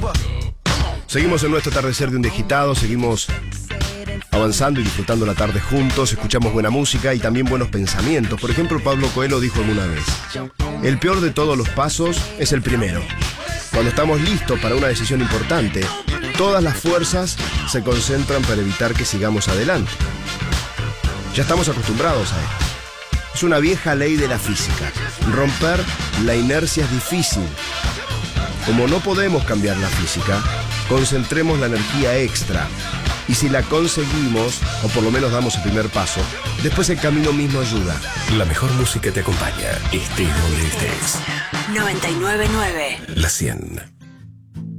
Seguimos en nuestro atardecer de un día agitado, seguimos avanzando y disfrutando la tarde juntos, escuchamos buena música y también buenos pensamientos. Por ejemplo, Pablo Coelho dijo alguna vez: el peor de todos los pasos es el primero. Cuando estamos listos para una decisión importante, todas las fuerzas se concentran para evitar que sigamos adelante. Ya estamos acostumbrados a esto. Es una vieja ley de la física. Romper la inercia es difícil. Como no podemos cambiar la física, concentremos la energía extra. Y si la conseguimos, o por lo menos damos el primer paso, después el camino mismo ayuda. La mejor música te acompaña, estés donde estés. 99.9 La 100.